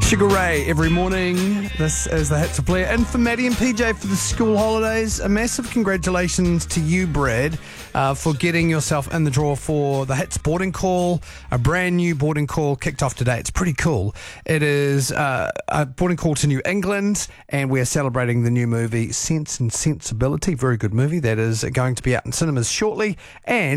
Sugar Ray every morning. This is the Hits of Blair. And for Maddie and PJ for the school holidays, a massive congratulations to you, Brad, for getting yourself in the draw for the Hits boarding call. A brand new boarding call kicked off today. It's pretty cool. It is a boarding call to New England, and we're celebrating the new movie Sense and Sensibility. Very good movie that is going to be out in cinemas shortly. And